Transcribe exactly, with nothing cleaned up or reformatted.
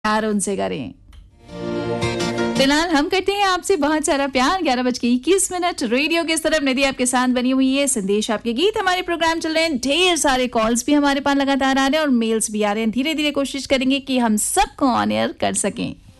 प्यार उनसे करें। फिलहाल हम करते हैं आपसे बहुत सारा प्यार। ग्यारह बज के इक्कीस मिनट रेडियो की इस तरफ निधि आपके साथ बनी हुई है। संदेश आपके गीत हमारे प्रोग्राम चल रहे हैं। ढेर सारे कॉल्स भी हमारे पास लगातार आ रहे हैं और मेल्स भी आ रहे हैं। धीरे धीरे कोशिश करेंगे कि हम सबको ऑन एयर कर सकें।